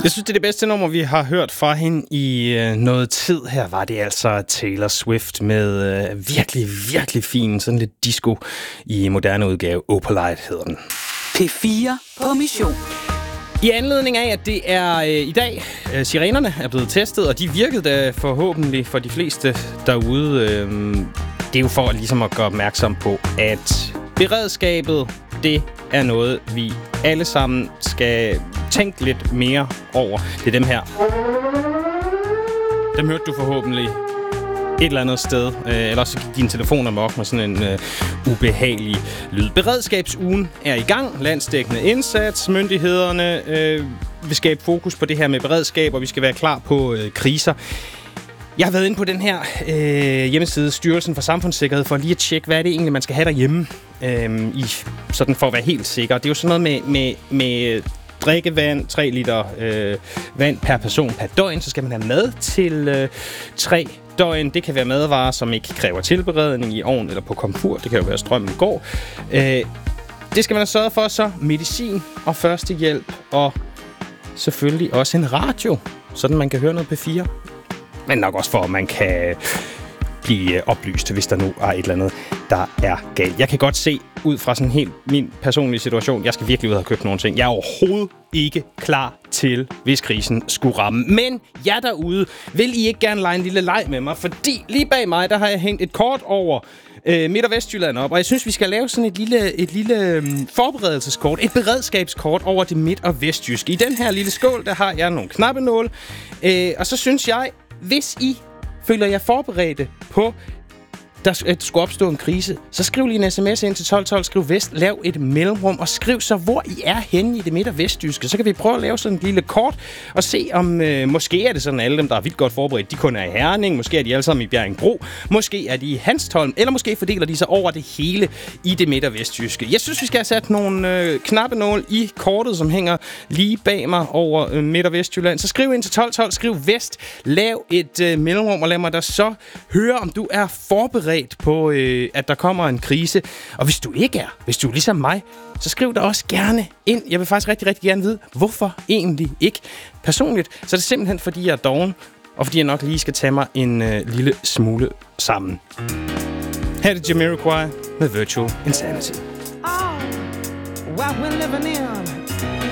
Jeg synes, det er det bedste nummer, vi har hørt fra hende i noget tid. Her var det altså Taylor Swift med virkelig, virkelig fin, sådan lidt disco i moderne udgave. Opalite hedder den. P4 på mission. I anledning af, at det er i dag, sirenerne er blevet testet, og de virkede da forhåbentlig for de fleste derude. Det er jo for ligesom at gøre opmærksom på, at beredskabet, det er noget, vi alle sammen skal tænke lidt mere over. Det er dem her. Dem hørte du forhåbentlig et eller andet sted. Ellers så gik din telefon amok med sådan en ubehagelig lyd. Beredskabsugen er i gang. Landsdækkende indsats. Myndighederne vil skabe fokus på det her med beredskab, og vi skal være klar på kriser. Jeg har været inde på den her hjemmeside, Styrelsen for Samfundssikkerhed, for lige at tjekke, hvad er det egentlig, man skal have derhjemme, sådan for at være helt sikker. Det er jo sådan noget med drikkevand, 3 liter vand per person per døgn. Så skal man have mad til 3 døgn. Det kan være madvarer, som ikke kræver tilberedning i ovn eller på komfur. Det kan jo være strømmen går. Det skal man have sørget for, så medicin og førstehjælp, og selvfølgelig også en radio, sådan man kan høre noget P4. Men nok også for, at man kan blive oplyst, hvis der nu er et eller andet, der er galt. Jeg kan godt se ud fra sådan helt min personlige situation, jeg skal virkelig ud og have købt nogle ting. Jeg er overhovedet ikke klar til, hvis krisen skulle ramme. Men jer derude, vil I ikke gerne lege en lille leg med mig? Fordi lige bag mig, der har jeg hængt et kort over Midt- og Vestjylland op, og jeg synes, vi skal lave sådan et lille forberedelseskort, et beredskabskort over det midt- og vestjyske. I den her lille skål, der har jeg nogle knappenåle, og så synes jeg, hvis I føler jer forberedte på, der skulle opstå en krise, så skriv lige en sms ind til 1212, skriv vest, lav et mellemrum, og skriv så, hvor I er henne i det midt- og vestjyske. Så kan vi prøve at lave sådan et lille kort, og se om, måske er det sådan, alle dem, der er vildt godt forberedt, de kun er i Herning, måske er de alle sammen i Bjerringbro, måske er de i Hanstholm, eller måske fordeler de sig over det hele i det midt- og vestjyske. Jeg synes, vi skal have sat nogle knappenål i kortet, som hænger lige bag mig over Midt- og Vestjylland. Så skriv ind til 1212, skriv vest, lav et mellemrum, og lad mig da så høre, om du er forberedt på, at der kommer en krise. Og hvis du ikke er, hvis du er ligesom mig, så skriv dig også gerne ind. Jeg vil faktisk rigtig, rigtig gerne vide, hvorfor egentlig ikke. Personligt, så er det simpelthen, fordi jeg er doven, og fordi jeg nok lige skal tage mig en lille smule sammen. Her er det Jamiroquai med Virtual Insanity. Oh, what we're living in